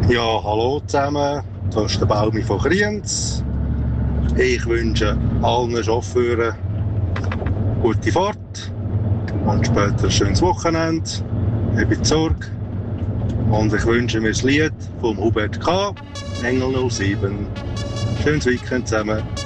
Ja, hallo zusammen, das ist der Baumi von Kriens. Ich wünsche allen Chauffeuren gute Fahrt und später ein schönes Wochenende. Ich bin zurück und ich wünsche mir das Lied vom Hubert K. Engel 07. Schönes Weekend zusammen.